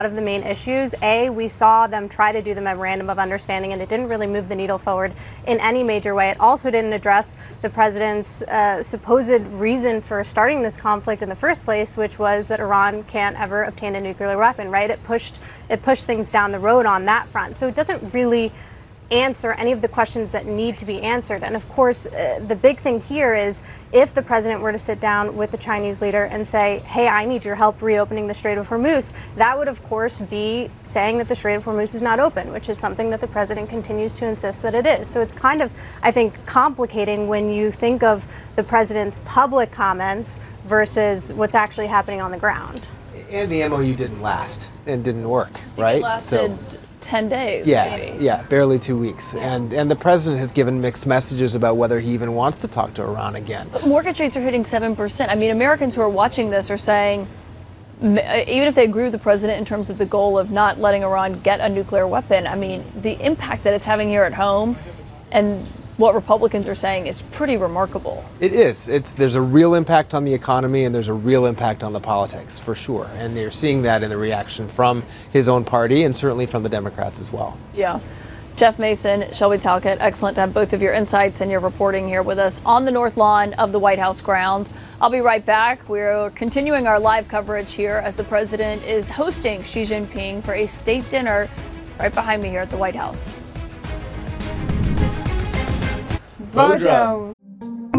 Of the main issues. We saw them try to do the memorandum of understanding, and it didn't really move the needle forward in any major way. It also didn't address the president's supposed reason for starting this conflict in the first place, which was that Iran can't ever obtain a nuclear weapon, right? It pushed things down the road on that front. So it doesn't really answer any of the questions that need to be answered. And of course, the big thing here is if the president were to sit down with the Chinese leader and say, hey, I need your help reopening the Strait of Hormuz, that would of course be saying that the Strait of Hormuz is not open, which is something that the president continues to insist that it is. So it's kind of, I think, complicating when you think of the president's public comments versus what's actually happening on the ground. And the MOU didn't last and didn't work, right? It lasted 10 days, maybe. Yeah, barely 2 weeks. Yeah. And the president has given mixed messages about whether he even wants to talk to Iran again. But mortgage rates are hitting 7%. I mean, Americans who are watching this are saying, even if they agree with the president in terms of the goal of not letting Iran get a nuclear weapon, I mean, the impact that it's having here at home and what Republicans are saying is pretty remarkable. It is. There's a real impact on the economy and there's a real impact on the politics, for sure. And you're seeing that in the reaction from his own party and certainly from the Democrats as well. Yeah. Jeff Mason, Shelby Talcott, excellent to have both of your insights and your reporting here with us on the North Lawn of the White House grounds. I'll be right back. We're continuing our live coverage here as the president is hosting Xi Jinping for a state dinner right behind me here at the White House. Bojo.